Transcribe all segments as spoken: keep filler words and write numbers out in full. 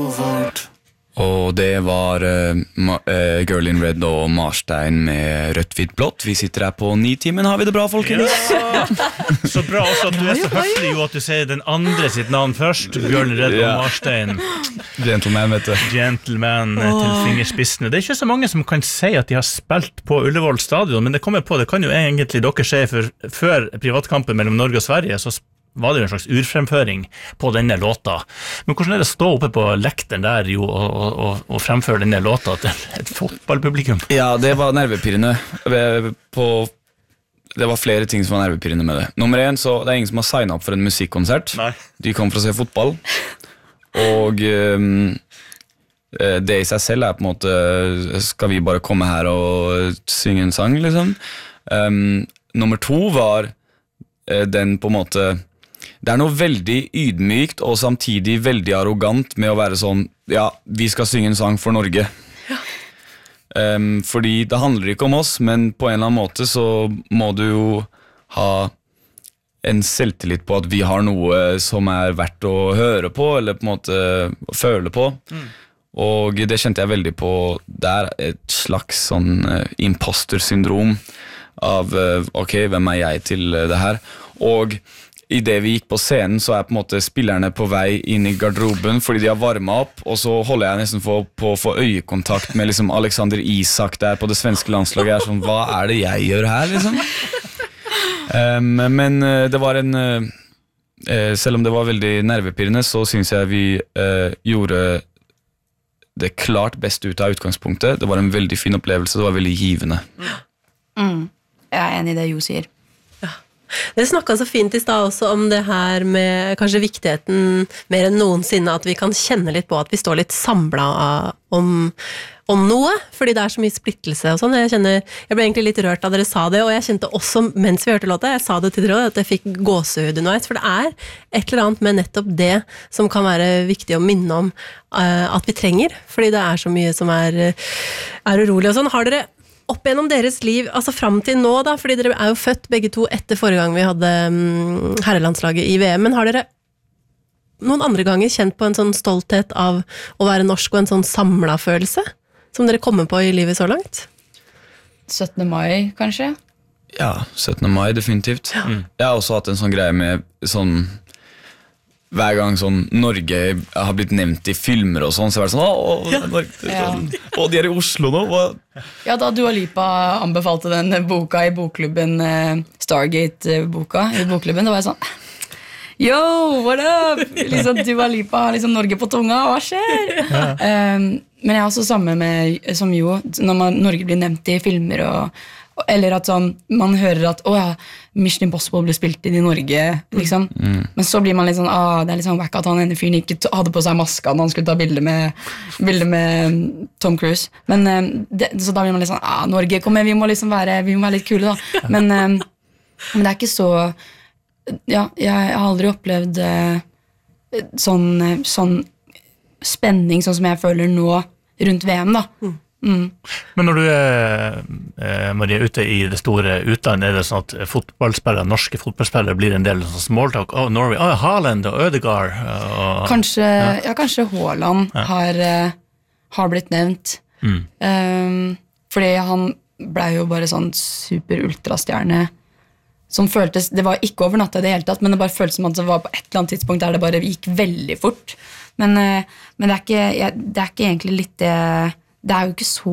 vårt. Og det var uh, Ma- uh, Girl in Red og Marstein med Rødt, hvitt, blått. Vi sitter her på Nitimen, har vi det bra, folkens? Ja. Så bra også at du er så høflig jo at du sier den andre sitt navn først. Bjørn Redd og Ja. Marstein. Gentleman, vet du. Gentleman oh. til fingerspissene. Det er ikke så mange som kan si at de har spilt på Ullevål stadion, men det kommer på, det kan jo egentlig dere si, for før privatkampen mellom Norge og Sverige, så var det jo en slags urfremføring på denne låta. Men hvordan er det å stå oppe på lekteren der jo, og, og, og fremføre denne låta til et fotballpublikum? Ja, det var nervepirrende. På, det var flere ting som var nervepirrende med det. Nummer en, så det er ingen som har signet opp for en musikkonsert. Nei. De kom for å se fotball. Og um, det i seg selv er på en måte, skal vi bare komme her og synge en sang, liksom? Um, nummer to var den på en måte, det er noe veldig ydmykt og samtidig veldig arrogant med å være sånn, ja, vi skal synge en sang for Norge. Ja. Um, fordi det handler ikke om oss, men på en eller annen måte så må du jo ha en selvtillit på at vi har noe som er verdt å høre på, eller på en måte føle på. Mm. Og det kjente jeg veldig på, det er et slags sånn uh, imposter-syndrom av, uh, ok, hvem er jeg til uh, det her? Og i det vi gikk på scenen, så er på en måte spillerne på vei inn i garderoben fordi de har varmet opp, og så holder jeg nesten på, på å få øyekontakt med liksom Alexander Isak der på det svenske landslaget. Jeg er sånn, hva er det jeg gjør her, liksom? Um, men uh, det var en uh, uh, selv om det var veldig nervepirrende, så synes jeg vi uh, gjorde det klart best ut av utgangspunktet. Det var en veldig fin opplevelse, det var veldig givende. Mm. Jeg er enig i det Jo sier. Dere snakket så fint i sted også om det her med kanskje viktigheten mer enn noensinne at vi kan kjenne litt på at vi står litt samlet om, om noe, fordi det er så mye splittelse og sånn. Jeg kjenner, jeg ble egentlig litt rørt da dere sa det, og jeg kjente også mens vi hørte låta, jeg sa det til dere også, at jeg fikk gåsehud underveis, for det er et eller annet med nettopp det som kan være viktig å minne om uh, at vi trenger, fordi det er så mye som er, er urolig og sånn. Har dere opp gjennom deres liv, altså frem til nå da, fordi dere er jo født begge to etter forrige gang vi hadde um, herrelandslaget i V M, men har dere noen andre ganger kjent på en sånn stolthet av å være norsk og en sånn samlet følelse, som dere kommer på i livet så langt? syttende mai, kanskje? Ja, syttende mai, definitivt. Ja. Mm. Jeg har også hatt en sånn greie med sånn, hver gang sånn Norge har blitt nevnt i filmer og sånn, så er det sånn, åh, ja. Norge, sånn, åh, de er i Oslo nå. Hva? Ja, da Dua Lipa anbefalte den boka i bokklubben, Stargate-boka i bokklubben, da var jeg sånn, yo, what up? Liksom, Dua Lipa har liksom Norge på tunga, hva skjer? Ja. Um, men jeg er også sammen med, som Jo, når man, Norge blir nevnt i filmer og eller at sånn, man hører at å ja, Mission Impossible ble spilt inn i Norge liksom. Mm. Men så blir man litt sånn, ah, det er litt sånn wack at han ene fyren ikke hadde på seg maska når han skulle ta bilder med, bilder med Tom Cruise, men det, så da blir man litt sånn, ah, Norge, kom igjen, vi må liksom være, vi må være litt kule da, men, men det er ikke så ja, jeg har aldri opplevd sånn, sånn spenning sånn som jeg føler nå rundt V M da. Mm. Mm. Men når du er eh, Marie, ute i det store utlandet, er det sånn at fotballspillere, norske fotballspillere blir en del sånn smalltalk, oh, Norway, oh, Haaland og Ødegaard og, kanskje, ja. Ja, kanskje Haaland ja. har, uh, har blitt nevnt mm. um, fordi han ble jo bare sånn super ultrastjerne som føltes, det var ikke over natta i det hele tatt, men det bare føltes som at det var på et eller annet tidspunkt der det bare gikk veldig fort, men, uh, men det, er ikke, jeg, det er ikke egentlig litt det det er jo ikke så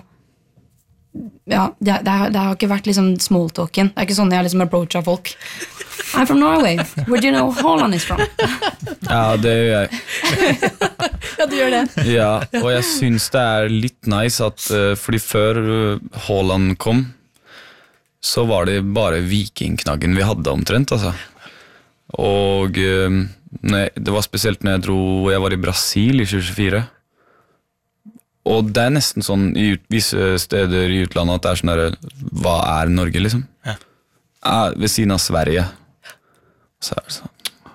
ja, det, det, har, det har ikke vært liksom smalltalken. Det er ikke sånn jeg liksom approacher folk. I'm from Norway. Where do you know Haaland is from? Ja, det gjør jeg. Ja, du gjør det. Ja, og jeg synes det er litt nice at uh, fordi før uh, Haaland kom, så var det bare vikingknaggen vi hadde omtrent, altså. Og uh, nei, det var spesielt når jeg dro, jeg var i Brasil i tjue tjuefire. Og det er nesten sånn i ut, visse steder i utlandet at det er sånn der, hva er Norge liksom? Ja. Ah, ved siden av Sverige. Så er det sånn.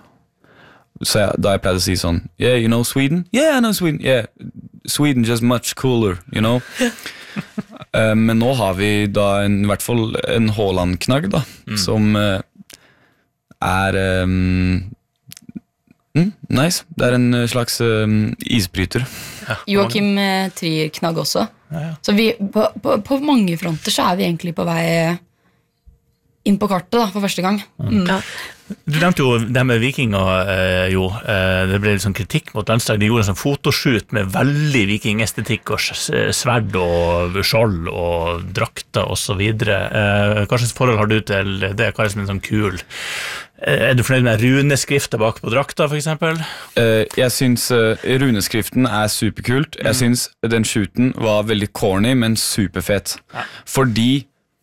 Så jeg, da jeg pleide å si sånn, yeah, you know Sweden? Yeah, I know Sweden. Yeah, Sweden just much cooler, you know? uh, men nå har vi da en, i hvert fall en Haaland-knagg da, mm. som uh, er... Um, Mm, nice. Det er en slags um, isbryter. Ja, Joachim eh, Trier knagg også. Ja, ja. Så vi, på, på, på mange fronter så er vi egentlig på vei inn på kartet da, for første gang. Mm. Ja. Du nevnte jo det med vikinger, eh, jo. Eh, det ble litt sånn kritikk mot landslaget. De gjorde en sånn fotoshoot med veldig vikingestetikk og s- sverd og skjold og drakter og så videre. Eh, hva slags forhold har du til det? Hva er det som en sånn kul? Eh, er du fornøyd med runeskriftet bak på drakta, for eksempel? Uh, jeg syns uh, runeskriften er superkult. Jeg syns den shooten var veldig corny, men superfett. Ja. Fordi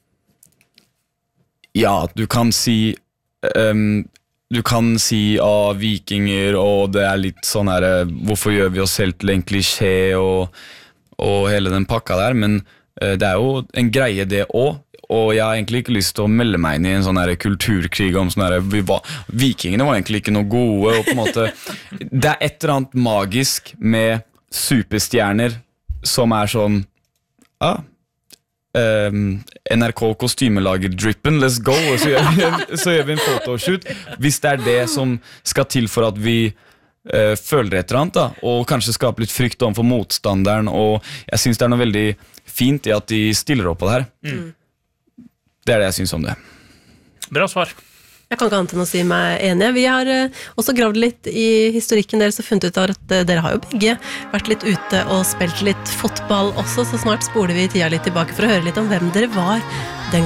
ja, du kan si um, Du kan si ah, vikinger, og det er litt sånn her uh, hvorfor gjør vi oss selv til en klisjé og, og hele den pakka der, men uh, det er jo en greie det også. Og jeg har egentlig ikke lyst til å melde meg inn i en sånn her kulturkrig om sånn her, vi var, vikingene var egentlig ikke noe gode, og på en måte det er et eller annet magisk med superstjerner som er sånn ah, um, N R K kostymelager drippen, let's go, og så gjør vi en, så gjør vi en fotoshoot hvis det er det som skal til for at vi uh, føler et eller annet da, og kanskje skape litt frykt om for motstanderen, og jeg synes det er noe veldig fint i at de stiller opp på det her. Mm. Det er det jeg synes om det. Bra svar. Jeg kan ikke annet enn å si meg enig. Vi har eh, også gravd litt i historikken deres og funnet ut av at eh, dere har jo begge vært litt ute og spilt litt fotball også, så snart spoler vi tida litt tilbake for å høre litt om hvem dere var den